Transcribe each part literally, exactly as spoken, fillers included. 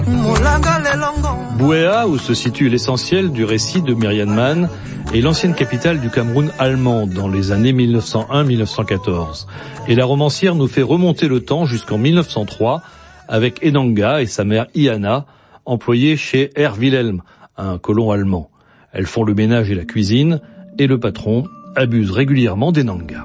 Buea, où se situe l'essentiel du récit de Myriam Mann, est l'ancienne capitale du Cameroun allemand dans les années mille neuf cent un à mille neuf cent quatorze. Et la romancière nous fait remonter le temps jusqu'en mille neuf cent trois avec Enanga et sa mère Iana, employées chez Herr Wilhelm, un colon allemand. Elles font le ménage et la cuisine, et le patron abuse régulièrement d'Enanga.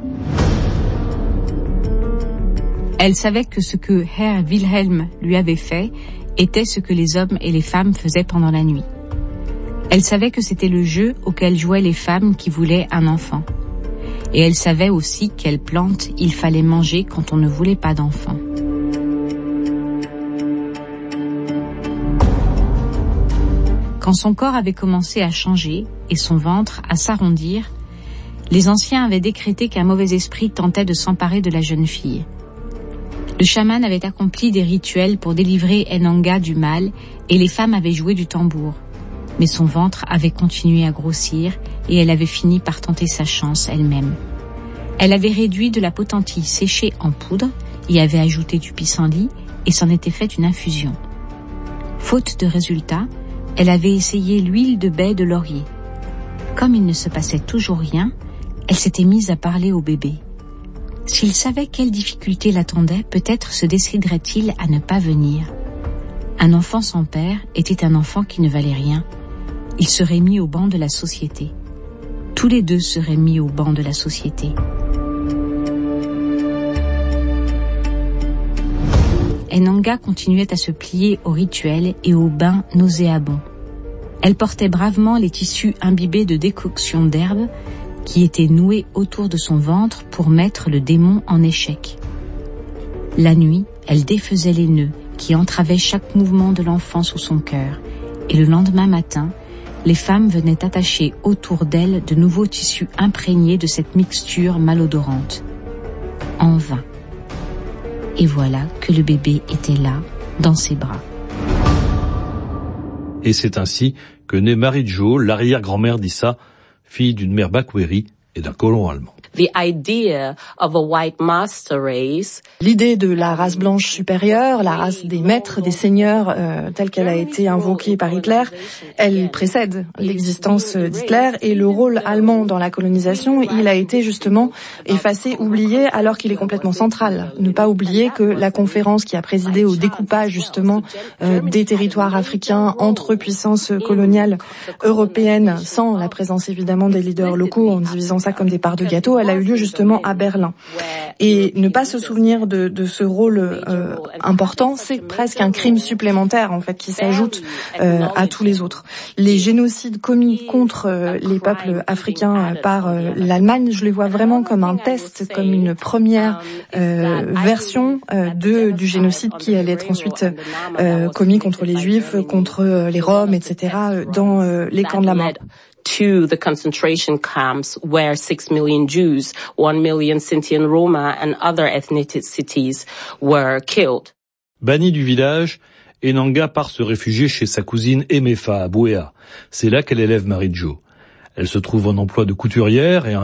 Elle savait que ce que Herr Wilhelm lui avait fait était ce que les hommes et les femmes faisaient pendant la nuit. Elle savait que c'était le jeu auquel jouaient les femmes qui voulaient un enfant. Et elle savait aussi quelle plante il fallait manger quand on ne voulait pas d'enfant. Quand son corps avait commencé à changer et son ventre à s'arrondir, les anciens avaient décrété qu'un mauvais esprit tentait de s'emparer de la jeune fille. Le chaman avait accompli des rituels pour délivrer Enanga du mal et les femmes avaient joué du tambour. Mais son ventre avait continué à grossir et elle avait fini par tenter sa chance elle-même. Elle avait réduit de la potentille séchée en poudre, y avait ajouté du pissenlit et s'en était fait une infusion. Faute de résultat, elle avait essayé l'huile de baie de laurier. Comme il ne se passait toujours rien, elle s'était mise à parler au bébé. S'il savait quelles difficultés l'attendaient, peut-être se déciderait-il à ne pas venir. Un enfant sans père était un enfant qui ne valait rien. Il serait mis au banc de la société. Tous les deux seraient mis au banc de la société. Enanga continuait à se plier au rituel et au bain nauséabond. Elle portait bravement les tissus imbibés de décoction d'herbes qui étaient noués autour de son ventre pour mettre le démon en échec. La nuit, elle défaisait les nœuds qui entravaient chaque mouvement de l'enfant sous son cœur, et le lendemain matin, les femmes venaient attacher autour d'elle de nouveaux tissus imprégnés de cette mixture malodorante. En vain. Et voilà que le bébé était là, dans ses bras. Et c'est ainsi que naît Marie-Jo, l'arrière-grand-mère d'Issa, fille d'une mère bakweri et d'un colon allemand. The idea of a white master race. L'idée de la race blanche supérieure, la race des maîtres, des seigneurs, euh, telle qu'elle a été invoquée par Hitler, elle précède l'existence d'Hitler et le rôle allemand dans la colonisation, il a été justement effacé, oublié, alors qu'il est complètement central. Ne pas oublier que la conférence qui a présidé au découpage justement euh, des territoires africains entre puissances coloniales européennes, sans la présence évidemment des leaders locaux, en divisant ça comme des parts de gâteau, elle a eu lieu justement à Berlin. Et ne pas se souvenir de, de ce rôle euh, important, c'est presque un crime supplémentaire en fait qui s'ajoute euh, à tous les autres. Les génocides commis contre euh, les peuples africains par euh, l'Allemagne, je les vois vraiment comme un test, comme une première euh, version euh, de du génocide qui allait être ensuite euh, commis contre les Juifs, contre les Roms, et cetera dans euh, les camps de la mort. To the concentration camps where six million Jews, one million Sinti and Roma and other ethnicities were killed. Bannie du village, Enanga part se réfugier chez sa cousine Emefa à Buea. C'est là qu'elle élève Marie-Jo. Elle se trouve en emploi de couturière et